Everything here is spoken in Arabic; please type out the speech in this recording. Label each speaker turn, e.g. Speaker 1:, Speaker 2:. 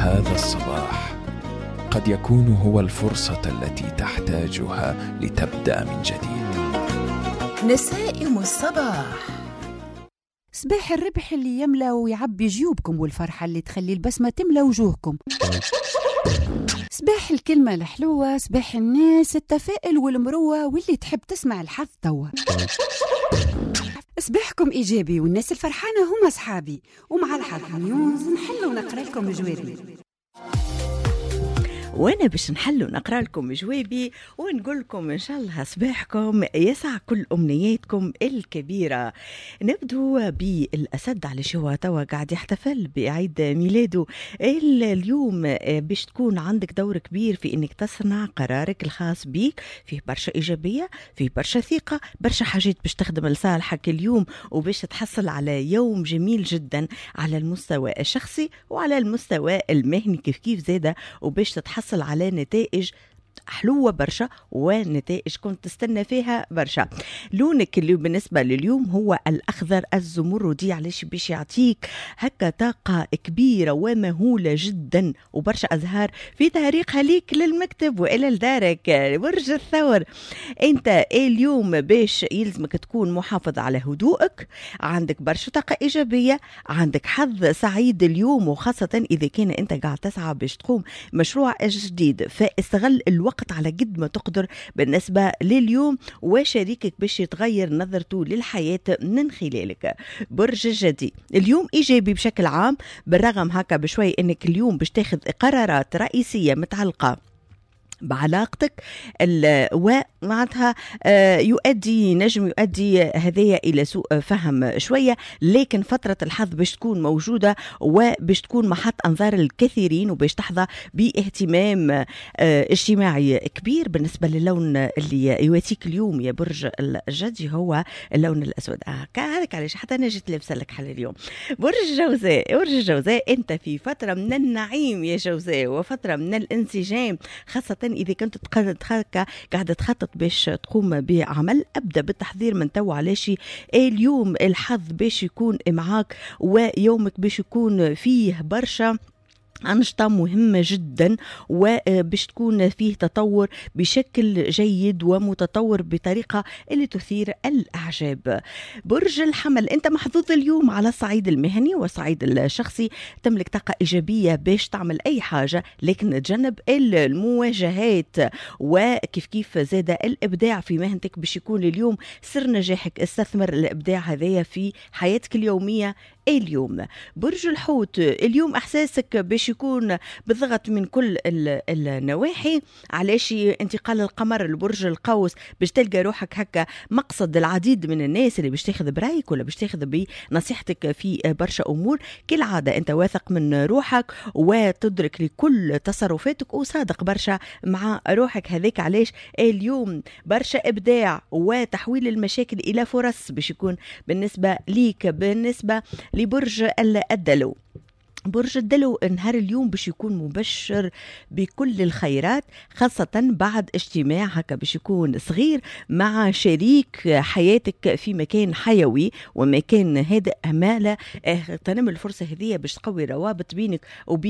Speaker 1: هذا الصباح قد يكون هو الفرصة التي تحتاجها لتبدأ من جديد.
Speaker 2: نسائم الصباح.
Speaker 3: صباح الربح اللي يملى ويعبي جيوبكم، والفرحة اللي تخلي البسمة تملى وجوهكم. صباح الكلمة الحلوة، صباح الناس التفائل والمروة واللي تحب تسمع الحظ توا. صباحكم إيجابي والناس الفرحانة هم أصحابي، ومع الحظ نيوز نحل ونقرأ لكم جوابي.
Speaker 4: وانا باش نحل ونقرا لكم جوابي ونقول لكم ان شاء الله صباحكم يسع كل امنياتكم الكبيره. نبدو بالاسد على شو توا قاعد يحتفل بعيد ميلاده اليوم، باش تكون عندك دور كبير في انك تصنع قرارك الخاص بيك، فيه برشا ايجابيه، فيه برشا ثقه، برشا حاجات باش تخدم لصالحك اليوم، وباش تحصل على يوم جميل جدا على المستوى الشخصي وعلى المستوى المهني كيف زاده، وباش تتحصل على نتائج حلوة برشا ونتائج كنت تستنى فيها برشا. لونك اللي بالنسبة لليوم هو الأخضر الزمردي، علاش باش يعطيك هكا طاقة كبيرة ومهولة جدا وبرشا أزهار في طريقها ليك للمكتب وإلى لدارك. برج الثور، انت اليوم باش يلزمك تكون محافظ على هدوءك، عندك برشا طاقة إيجابية، عندك حظ سعيد اليوم، وخاصة إذا كان انت قاعد تسعى باش تقوم مشروع جديد، فاستغل الوقت على قد ما تقدر بالنسبة لليوم، وشريكك باش يتغير نظرته للحياة من خلالك. برج الجدي، اليوم إيجابي بشكل عام، بالرغم هكا بشوي انك اليوم باش تاخذ قرارات رئيسية متعلقة بعلاقتك ومعناتها نجم يؤدي هذايا إلى سوء فهم شوية، لكن فترة الحظ باش تكون موجودة وباش تكون محط أنظار الكثيرين، وباش تحظى باهتمام اجتماعي كبير. بالنسبة للون اللي يواتيك اليوم يا برج الجدي هو اللون الأسود. هذاك علاش حتى أنا جيت لابسة لك حل اليوم. برج الجوزاء، أنت في فترة من النعيم يا جوزاء، وفترة من الانسجام، خاصة إذا كنت قاعدة تخطط باش تقوم بعمل. أبدأ بالتحضير من تو، علاش اليوم الحظ باش يكون معاك، ويومك باش يكون فيه برشا أنشطة مهمة جدا، وباش تكون فيه تطور بشكل جيد ومتطور بطريقة اللي تثير الأعجاب. برج الحمل، أنت محظوظ اليوم على الصعيد المهني والصعيد الشخصي، تملك طاقة إيجابية باش تعمل أي حاجة، لكن تجنب المواجهات، وكيف زاد الإبداع في مهنتك باش يكون اليوم سر نجاحك. استثمر الإبداع هذايا في حياتك اليومية اليوم. برج الحوت، اليوم احساسك باش يكون بالضغط من كل النواحي، علاش انتقال القمر لبرج القوس باش تلقى روحك هكا مقصد العديد من الناس اللي باش تاخذ برايك ولا باش تاخذ بنصيحتك في برشا امور. كالعاده انت واثق من روحك وتدرك لكل تصرفاتك وصادق برشا مع روحك، هذاك علاش اليوم برشا ابداع وتحويل المشاكل الى فرص باش يكون بالنسبه ليك. بالنسبه لبرج الدلو، برج الدلو نهار اليوم باش يكون مبشر بكل الخيرات، خاصة بعد اجتماع هكا باش يكون صغير مع شريك حياتك في مكان حيوي ومكان هادئ. أمالة تنم الفرصة هذه باش تقوي روابط بينك وبين